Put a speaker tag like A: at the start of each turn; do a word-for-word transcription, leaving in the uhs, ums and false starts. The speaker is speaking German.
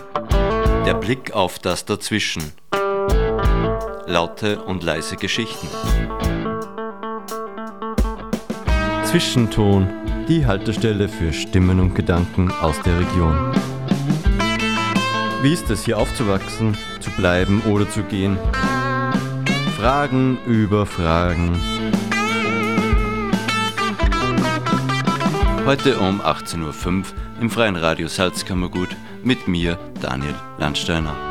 A: Der Blick auf das Dazwischen. Laute und leise Geschichten. Zwischenton, die Haltestelle für Stimmen und Gedanken aus der Region. Wie ist es, hier aufzuwachsen, zu bleiben oder zu gehen? Fragen über Fragen. Heute um achtzehn Uhr fünf im Freien Radio Salzkammergut mit mir, Daniel Landsteiner.